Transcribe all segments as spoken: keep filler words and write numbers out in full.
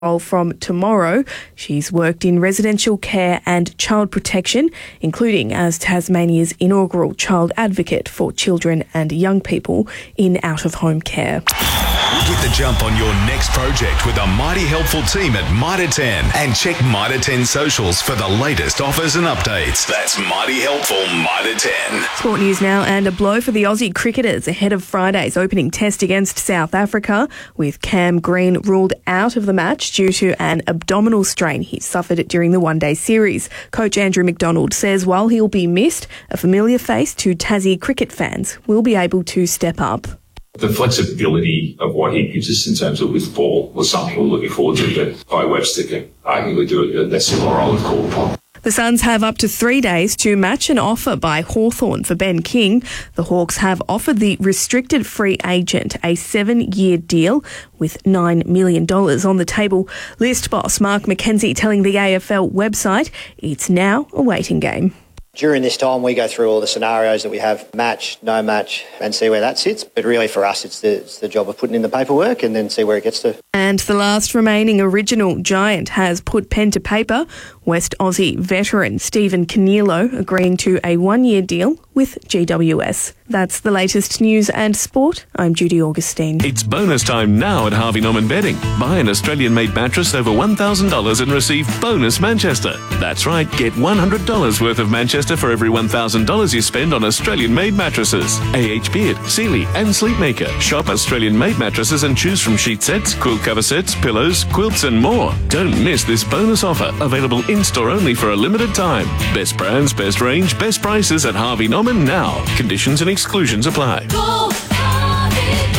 From tomorrow. She's worked in residential care and child protection, including as Tasmania's inaugural child advocate for children and young people in out-of-home care. Get the jump on your next project with a mighty helpful team at Mitre ten, and check Mitre ten socials for the latest offers and updates. That's mighty helpful Mitre ten. Sport news now, and a blow for the Aussie cricketers ahead of Friday's opening test against South Africa, with Cam Green ruled out of the match due to an abdominal strain he suffered during the one-day series. Coach Andrew McDonald says while he'll be missed, a familiar face to Tassie cricket fans will be able to step up. The flexibility of what he gives us in terms of with ball was something we're looking forward to, but Guy Webster can arguably do it that similar role of call upon. The Suns have up to three days to match an offer by Hawthorn for Ben King. The Hawks have offered the restricted free agent a seven-year deal with nine million dollars on the table. List boss Mark McKenzie telling the A F L website it's now a waiting game. During this time, we go through all the scenarios that we have, match, no match, and see where that sits. But really for us, it's the, it's the job of putting in the paperwork and then see where it gets to. And the last remaining original Giant has put pen to paper. West Aussie veteran Stephen Canelo agreeing to a one-year deal with G W S. That's the latest news and sport. I'm Judy Augustine. It's bonus time now at Harvey Norman Bedding. Buy an Australian-made mattress over one thousand dollars and receive bonus Manchester. That's right, get one hundred dollars worth of Manchester for every one thousand dollars you spend on Australian-made mattresses. A H Beard, Sealy and Sleepmaker. Shop Australian-made mattresses and choose from sheet sets, quilt cover sets, pillows, quilts and more. Don't miss this bonus offer. Available in-store only for a limited time. Best brands, best range, best prices at Harvey Norman now. Conditions and exclusions apply. Go, Harvey,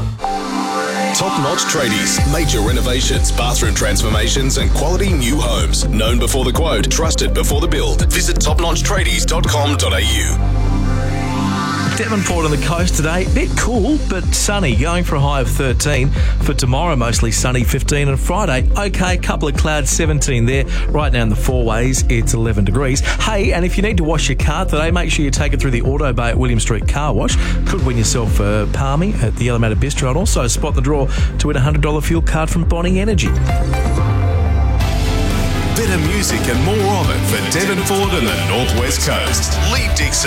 go. Top-notch tradies, major renovations, bathroom transformations and quality new homes. Known before the quote, trusted before the build. Visit top notch tradies dot com dot a u. Devonport on the coast today, bit cool but sunny, going for a high of thirteen. For tomorrow, mostly sunny, fifteen, and Friday, okay, couple of clouds, seventeen there. Right now in the four ways, it's eleven degrees. Hey, and if you need to wash your car today, make sure you take it through the Auto Bay at William Street Car Wash. Could win yourself a Palmy at the Yellowmatta Bistro, and also spot the draw to win a one hundred dollars fuel card from Bonnie Energy. Better music and more of it for Devonport and the Northwest Coast. Lee Dixon.